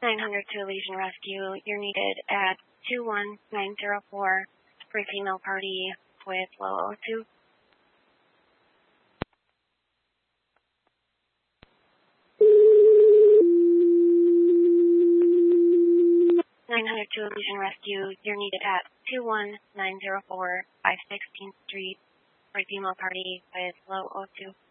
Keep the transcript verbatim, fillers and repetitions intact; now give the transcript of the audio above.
nine hundred to Elysian Rescue. You're needed at two one nine zero four for a female party with low O two. nine hundred to Elysian Rescue. You're needed at two one nine zero four five sixteenth Street for a female party with low O two.